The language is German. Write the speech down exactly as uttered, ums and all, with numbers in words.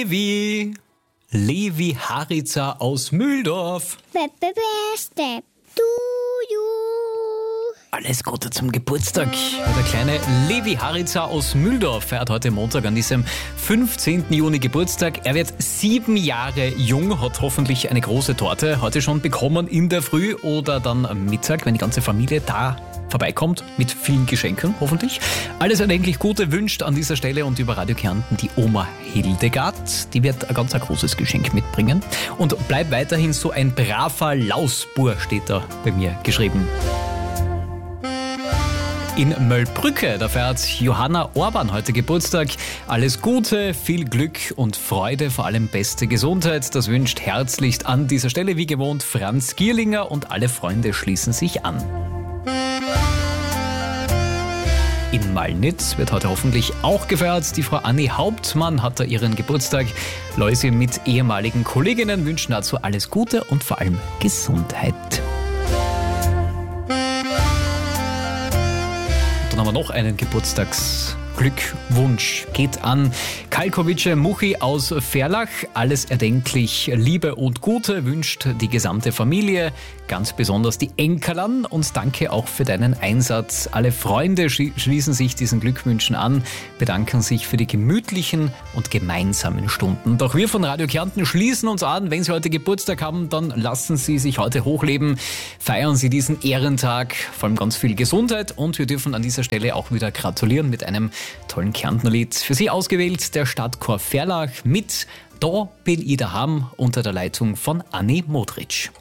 Levi, Levi Haritza aus Mühldorf. Happy birthday to you. Alles Gute zum Geburtstag. Der kleine Levi Haritza aus Mühldorf feiert heute Montag an diesem fünfzehnten Juni Geburtstag. Er wird sieben Jahre jung, hat hoffentlich eine große Torte heute schon bekommen in der Früh oder dann am Mittag, wenn die ganze Familie da vorbeikommt, mit vielen Geschenken hoffentlich. Alles erdenklich Gute wünscht an dieser Stelle und über Radio Kärnten die Oma Hildegard. Die wird ein ganz ein großes Geschenk mitbringen. Und bleib weiterhin so ein braver Lausbur, steht da bei mir geschrieben. In Möllbrücke, da feiert Johanna Orban heute Geburtstag. Alles Gute, viel Glück und Freude, vor allem beste Gesundheit. Das wünscht herzlichst an dieser Stelle wie gewohnt Franz Gierlinger und alle Freunde schließen sich an. In Malnitz wird heute hoffentlich auch gefeiert. Die Frau Anni Hauptmann hat da ihren Geburtstag. Läuse mit ehemaligen Kolleginnen wünschen dazu alles Gute und vor allem Gesundheit. Dann haben wir noch einen Geburtstagsglückwunsch. Geht an Kalkovice Muchi aus Verlach. Alles erdenklich Liebe und Gute wünscht die gesamte Familie, ganz besonders die Enkeln. Und danke auch für deinen Einsatz. Alle Freunde schließen sich diesen Glückwünschen an, bedanken sich für die gemütlichen und gemeinsamen Stunden. Doch wir von Radio Kärnten schließen uns an. Wenn Sie heute Geburtstag haben, dann lassen Sie sich heute hochleben. Feiern Sie diesen Ehrentag, vor allem ganz viel Gesundheit. Und wir dürfen an dieser Stelle auch wieder gratulieren mit einem tollen Kärntnerlied. Für Sie ausgewählt der Stadtchor Verlach mit Da bin ich daheim unter der Leitung von Anni Modritsch.